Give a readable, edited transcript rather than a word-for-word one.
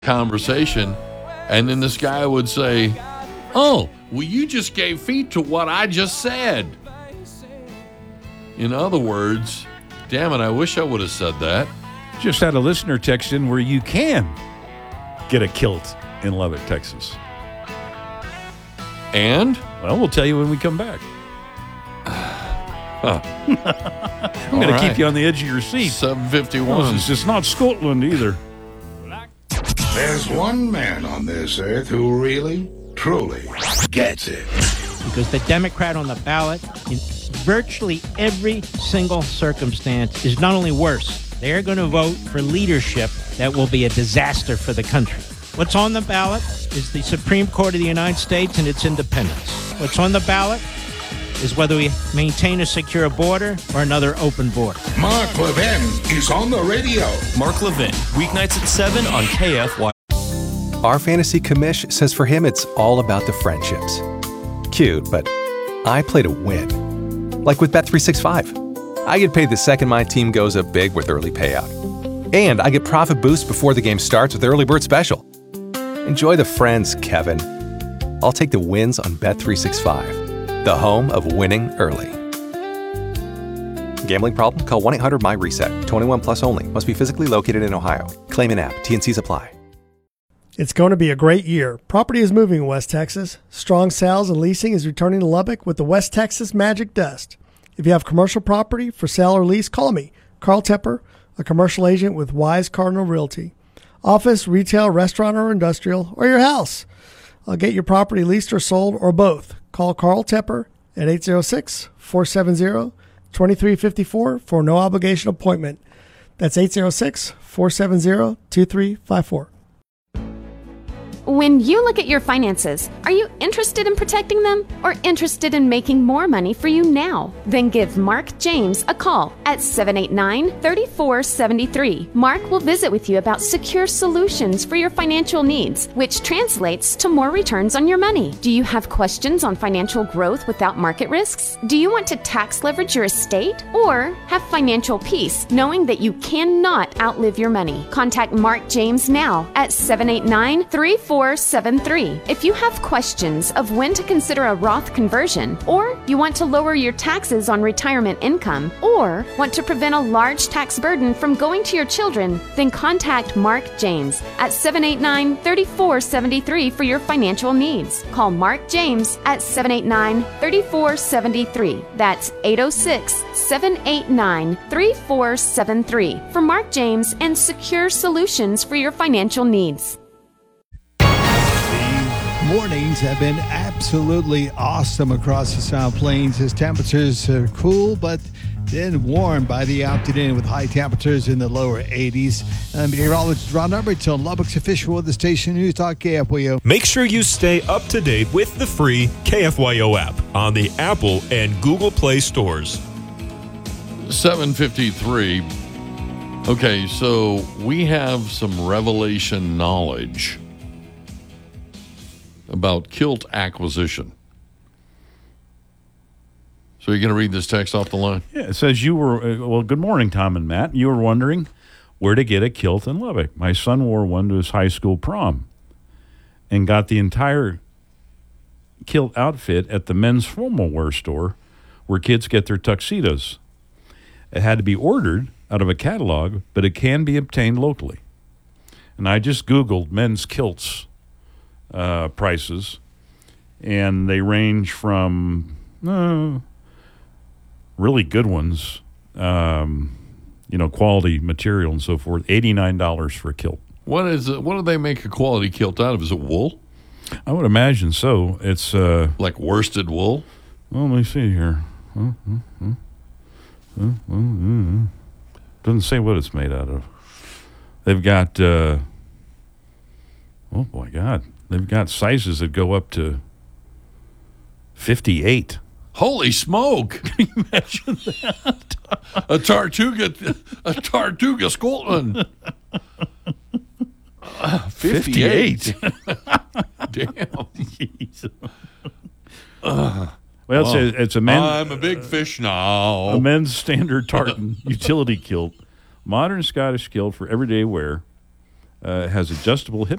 conversation, and then this guy would say, "Oh, well, you just gave feet to what I just said." In other words, damn it, I wish I would have said that. Just had a listener text in where you can get a kilt in Lubbock, Texas. And? Well, we'll tell you when we come back. I'm going to keep you on the edge of your seat. 7:51. It's not Scotland either. There's one man on this earth who really, truly gets it. Because the Democrat on the ballot, in virtually every single circumstance, is not only worse, they're going to vote for leadership that will be a disaster for the country. What's on the ballot is the Supreme Court of the United States and its independence. What's on the ballot is whether we maintain a secure border or another open border. Mark Levin is on the radio. Mark Levin, weeknights at 7 on KFY. Our fantasy commish says for him it's all about the friendships. Cute, but I play to win. Like with Bet365. I get paid the second my team goes up big with early payout. And I get profit boost before the game starts with Early Bird Special. Enjoy the friends, Kevin. I'll take the wins on Bet365, the home of winning early. Gambling problem? Call 1-800-MY-RESET. 21 plus only. Must be physically located in Ohio. Claim in app. T&Cs apply. It's going to be a great year. Property is moving in West Texas. Strong sales and leasing is returning to Lubbock with the West Texas Magic Dust. If you have commercial property for sale or lease, call me, Carl Tepper, a commercial agent with Wise Cardinal Realty. Office, retail, restaurant, or industrial, or your house. I'll get your property leased or sold, or both. Call Carl Tepper at 806-470-2354 for a no-obligation appointment. That's 806-470-2354. When you look at your finances, are you interested in protecting them or interested in making more money for you now? Then give Mark James a call at 789-3473. Mark will visit with you about secure solutions for your financial needs, which translates to more returns on your money. Do you have questions on financial growth without market risks? Do you want to tax leverage your estate or have financial peace knowing that you cannot outlive your money? Contact Mark James now at 789-3473. If you have questions of when to consider a Roth conversion, or you want to lower your taxes on retirement income, or want to prevent a large tax burden from going to your children, then contact Mark James at 789-3473 for your financial needs. Call Mark James at 789-3473. That's 806-789-3473 for Mark James and secure solutions for your financial needs. Mornings have been absolutely awesome across the South Plains as temperatures are cool, but then warm by the afternoon with high temperatures in the lower 80s. Meteorologist Ron Arberton, Lubbock's official weather station, News Talk KFYO. Make sure you stay up to date with the free KFYO app on the Apple and Google Play stores. 7:53. Okay, so we have some revelation knowledge about kilt acquisition. So you're going to read this text off the line? Yeah, it says you were, well, good morning, Tom and Matt. You were wondering where to get a kilt in Lubbock. My son wore one to his high school prom and got the entire kilt outfit at the men's formal wear store where kids get their tuxedos. It had to be ordered out of a catalog, but it can be obtained locally. And I just Googled men's kilts prices, and they range from really good ones, quality material and so forth, $89 for a kilt. What is it? What do they make a quality kilt out of? Is it wool? I would imagine so. It's like worsted wool. Well, let me see here. Doesn't say what it's made out of. They've got oh my God. They've got sizes that go up to 58. Holy smoke! Can you imagine that? a Tartuga Scotland. 58. Damn. Well, it's a men's. I'm a big fish now. A men's standard tartan utility kilt, modern Scottish kilt for everyday wear. Has adjustable hip